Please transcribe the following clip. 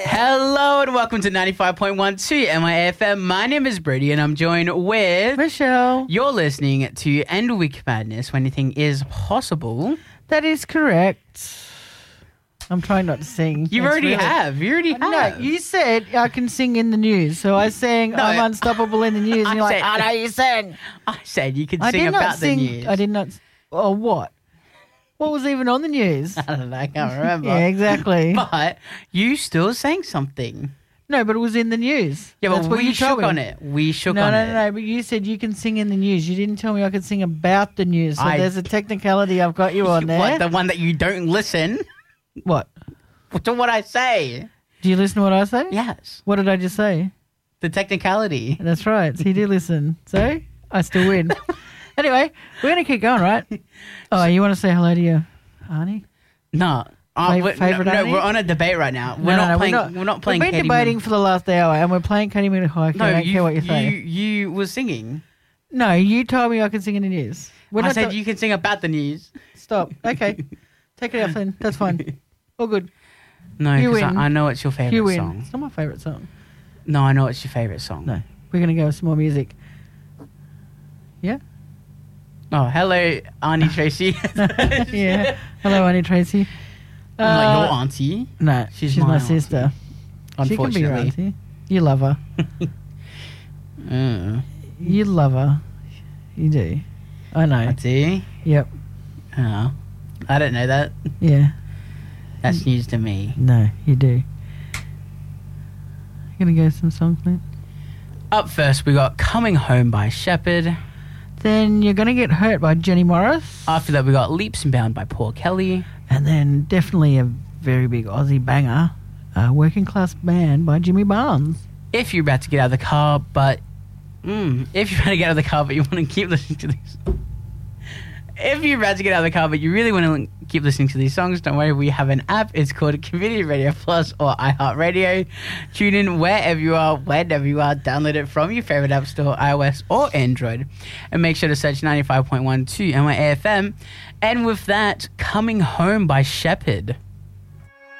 Hello and welcome to 95.12 MIFM. My name is Brady and I'm joined with Michelle. You're listening to End Week Madness, when anything is possible. That is correct. I'm trying not to sing. You already have. No, you said I can sing in the news. So I sang I'm unstoppable in the news. And you're like, oh, no, you sang. I said you can sing about the news. I did not. Oh, what? What was even on the news? I don't know. I can't remember. Yeah, exactly. But you still sang something. No, but it was in the news. Yeah, That's but what we you told shook me. on it. We shook on it. No. But you said you can sing in the news. You didn't tell me I could sing about the news. So there's a technicality I've got you on there. What, the one that you don't listen? What? To what I say. Do you listen to what I say? Yes. What did I just say? The technicality. That's right. So you do listen. So I still win. Anyway, we're going to keep going, right? Oh, you want to say hello to your Arnie? No. Favorite no, Arnie? we're on a debate right now. We're not playing We've been Katie debating Moon. for the last hour, and we're playing Katie Moon. I don't care what you say. You were singing. No, you told me I could sing in the news. I said you can sing about the news. Stop. Okay. Take it out then. That's fine. All good. No, You because win. I know it's your You favourite win. song. It's not my favourite song. No, I know it's your favourite song. No. We're going to go with some more music. Yeah? Oh, hello, Arnie Tracy. Yeah. Hello, Annie Tracy. I'm not your auntie. No, She's she's my my sister. She can be your Unfortunately. auntie. You love her. You love her. You do. I know. I do? Yep. Oh, I don't know that. Yeah. That's news to me. No, you do. Gonna go some songs, mate. Up first, we got Coming Home by Shepherd. Then You're Gonna Get Hurt by Jenny Morris. After that, we got Leaps and Bound by Paul Kelly. And then definitely a very big Aussie banger, Working Class Band by Jimmy Barnes. If you're about to get out of the car, but you want to keep listening to these. If you're about to get out of the car, but you really want to keep listening to these songs, don't worry. We have an app. It's called Community Radio Plus or iHeartRadio. Tune in wherever you are, whenever you are. Download it from your favorite app store, iOS or Android. And make sure to search 95.12 MYAFM. And with that, Coming Home by Shepherd.